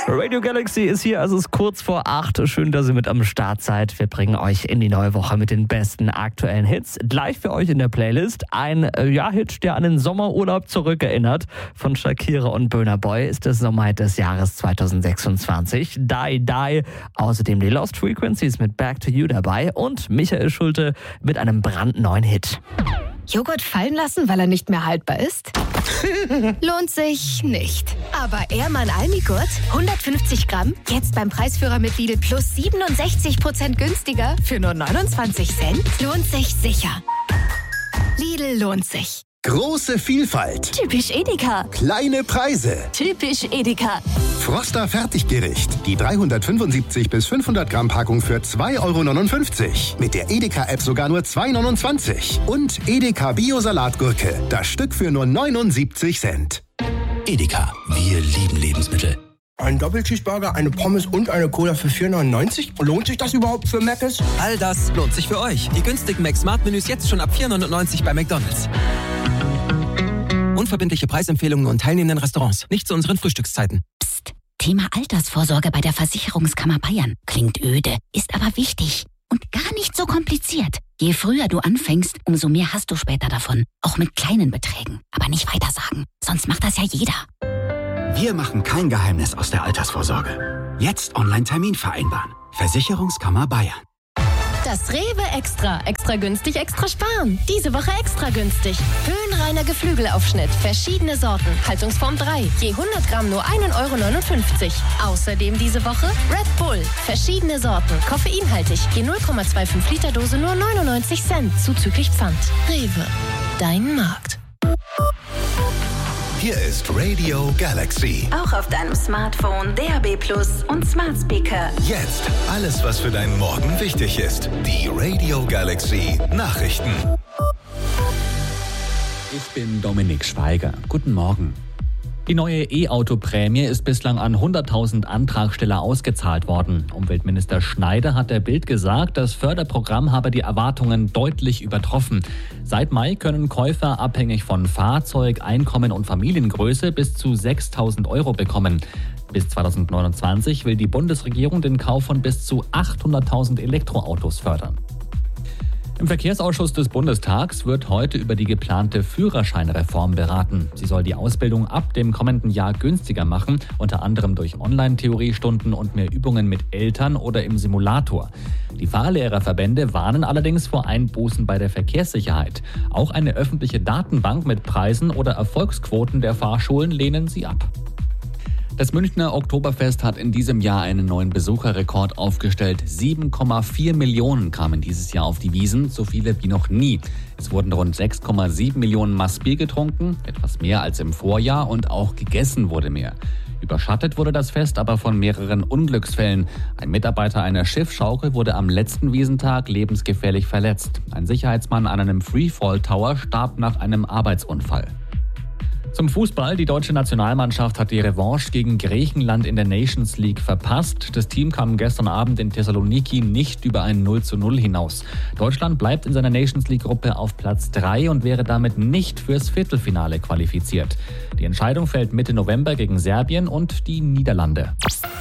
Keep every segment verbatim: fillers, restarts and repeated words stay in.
Radio Galaxy ist hier, also es ist kurz vor acht. Schön, dass ihr mit am Start seid. Wir bringen euch in die neue Woche mit den besten aktuellen Hits. Gleich für euch in der Playlist ein äh, ja, Hit, der an den Sommerurlaub zurückerinnert. Von Shakira und Burna Boy ist das Sommerhit des Jahres zwanzig sechsundzwanzig. Die, Die. Außerdem die Lost Frequencies mit Back to You dabei und Michael Schulte mit einem brandneuen Hit. Joghurt fallen lassen, weil er nicht mehr haltbar ist? Lohnt sich nicht. Aber Ehrmann Almigurt, hundertfünfzig Gramm, jetzt beim Preisführer mit Lidl plus siebenundsechzig Prozent günstiger für nur neunundzwanzig Cent. Lohnt sich sicher. Lidl lohnt sich. Große Vielfalt. Typisch Edeka. Kleine Preise. Typisch Edeka. Froster Fertiggericht. Die dreihundertfünfundsiebzig bis fünfhundert Gramm Packung für zwei Euro neunundfünfzig. Mit der Edeka-App sogar nur zwei Euro neunundzwanzig. Und Edeka Bio-Salatgurke. Das Stück für nur neunundsiebzig Cent. Edeka. Wir lieben Lebensmittel. Ein Doppelcheeseburger, eine Pommes und eine Cola für vier Euro neunundneunzig? Lohnt sich das überhaupt für Mc's? All das lohnt sich für euch. Die günstigen Mac-Smart-Menüs jetzt schon ab vier Euro neunundneunzig bei McDonald's. Unverbindliche Preisempfehlungen und teilnehmenden Restaurants. Nicht zu unseren Frühstückszeiten. Psst. Thema Altersvorsorge bei der Versicherungskammer Bayern. Klingt öde, ist aber wichtig. Und gar nicht so kompliziert. Je früher du anfängst, umso mehr hast du später davon. Auch mit kleinen Beträgen. Aber nicht weitersagen. Sonst macht das ja jeder. Wir machen kein Geheimnis aus der Altersvorsorge. Jetzt Online-Termin vereinbaren. Versicherungskammer Bayern. Das Rewe Extra. Extra günstig, extra sparen. Diese Woche extra günstig. Höhenreiner Geflügelaufschnitt. Verschiedene Sorten. Haltungsform drei. Je hundert Gramm nur ein Euro neunundfünfzig. Außerdem diese Woche Red Bull. Verschiedene Sorten. Koffeinhaltig. Je null Komma fünfundzwanzig Liter Dose nur neunundneunzig Cent. Zuzüglich Pfand. Rewe. Dein Markt. Hier ist Radio Galaxy. Auch auf deinem Smartphone, D A B Plus und Smart Speaker. Jetzt alles, was für deinen Morgen wichtig ist. Die Radio Galaxy Nachrichten. Ich bin Dominik Schweiger. Guten Morgen. Die neue E-Auto-Prämie ist bislang an hunderttausend Antragsteller ausgezahlt worden. Umweltminister Schneider hat der Bild gesagt, das Förderprogramm habe die Erwartungen deutlich übertroffen. Seit Mai können Käufer abhängig von Fahrzeug, Einkommen und Familiengröße bis zu sechstausend Euro bekommen. Bis zwanzig neunundzwanzig will die Bundesregierung den Kauf von bis zu achthunderttausend Elektroautos fördern. Im Verkehrsausschuss des Bundestags wird heute über die geplante Führerscheinreform beraten. Sie soll die Ausbildung ab dem kommenden Jahr günstiger machen, unter anderem durch Online-Theoriestunden und mehr Übungen mit Eltern oder im Simulator. Die Fahrlehrerverbände warnen allerdings vor Einbußen bei der Verkehrssicherheit. Auch eine öffentliche Datenbank mit Preisen oder Erfolgsquoten der Fahrschulen lehnen sie ab. Das Münchner Oktoberfest hat in diesem Jahr einen neuen Besucherrekord aufgestellt. sieben Komma vier Millionen kamen dieses Jahr auf die Wiesn, so viele wie noch nie. Es wurden rund sechs Komma sieben Millionen Maß Bier getrunken, etwas mehr als im Vorjahr, und auch gegessen wurde mehr. Überschattet wurde das Fest aber von mehreren Unglücksfällen. Ein Mitarbeiter einer Schiffschaukel wurde am letzten Wiesntag lebensgefährlich verletzt. Ein Sicherheitsmann an einem Freefall Tower starb nach einem Arbeitsunfall. Zum Fußball. Die deutsche Nationalmannschaft hat die Revanche gegen Griechenland in der Nations League verpasst. Das Team kam gestern Abend in Thessaloniki nicht über ein null zu null hinaus. Deutschland bleibt in seiner Nations League-Gruppe auf Platz drei und wäre damit nicht fürs Viertelfinale qualifiziert. Die Entscheidung fällt Mitte November gegen Serbien und die Niederlande.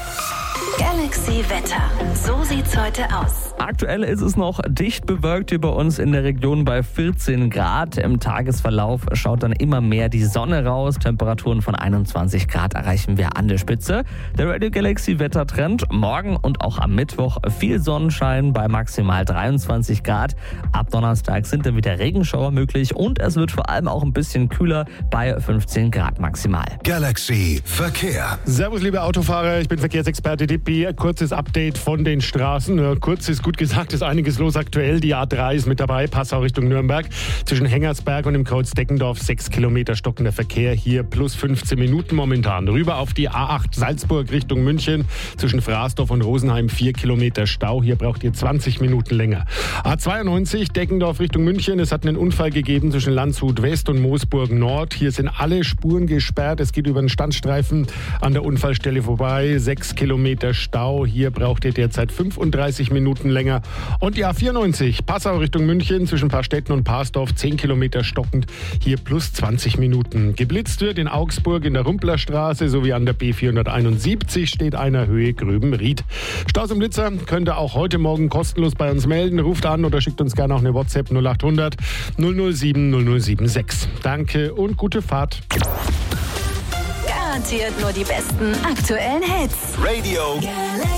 Galaxy Wetter. So sieht's heute aus. Aktuell ist es noch dicht bewölkt hier bei uns in der Region bei vierzehn Grad. Im Tagesverlauf schaut dann immer mehr die Sonne raus. Temperaturen von einundzwanzig Grad erreichen wir an der Spitze. Der Radio Galaxy Wettertrend. Morgen und auch am Mittwoch viel Sonnenschein bei maximal dreiundzwanzig Grad. Ab Donnerstag sind dann wieder Regenschauer möglich und es wird vor allem auch ein bisschen kühler bei fünfzehn Grad maximal. Galaxy Verkehr. Servus liebe Autofahrer, ich bin Verkehrsexperte Dippi. Kurzes Update von den Straßen. Ja, kurz ist gut gesagt, ist einiges los aktuell. Die A drei ist mit dabei, Passau Richtung Nürnberg. Zwischen Hengersberg und dem Kreuz Deckendorf sechs Kilometer stockender Verkehr. Hier plus fünfzehn Minuten momentan. Rüber auf die A acht Salzburg Richtung München. Zwischen Fraßdorf und Rosenheim vier Kilometer Stau. Hier braucht ihr zwanzig Minuten länger. A zweiundneunzig Deckendorf Richtung München. Es hat einen Unfall gegeben zwischen Landshut West und Moosburg Nord. Hier sind alle Spuren gesperrt. Es geht über den Standstreifen an der Unfallstelle vorbei. sechs Kilometer Stau. Hier braucht ihr derzeit fünfunddreißig Minuten länger. Und die A vierundneunzig, Passau Richtung München, zwischen Paarstetten und Parsdorf, zehn Kilometer stockend. Hier plus zwanzig Minuten. Geblitzt wird in Augsburg in der Rumplerstraße sowie an der B vierhunderteinundsiebzig steht einer Höhe Gröben-Ried. Staus und Blitzer könnt ihr auch heute Morgen kostenlos bei uns melden. Ruft an oder schickt uns gerne auch eine WhatsApp null acht hundert null null sieben null null sieben sechs. Danke und gute Fahrt. Garantiert nur die besten aktuellen Hits. Radio.